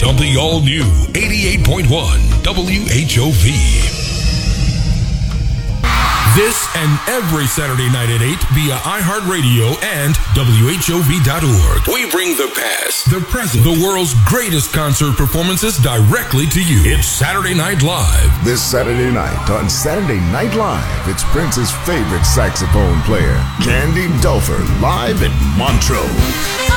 on the all-new 88.1 WHOV. This and every Saturday night at 8 via iHeartRadio and WHOV.org. We bring the past, the present, the world's greatest concert performances directly to you. It's Saturday Night Live. This Saturday night on Saturday Night Live, it's Prince's favorite saxophone player, Candy Dulfer, live at Montreux.